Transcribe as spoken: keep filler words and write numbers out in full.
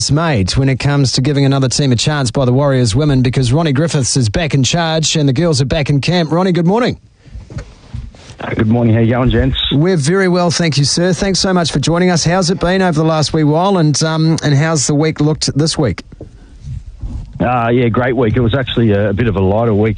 made when it comes to giving another team a chance by the Warriors women, because Ronnie Griffiths is back in charge and the girls are back in camp. Ronnie, good morning. Uh, good morning. How you going, gents? We're very well, thank you, sir. Thanks so much for joining us. How's it been over the last wee while, and um, and how's the week looked this week? Uh, yeah, great week. It was actually a, a bit of a lighter week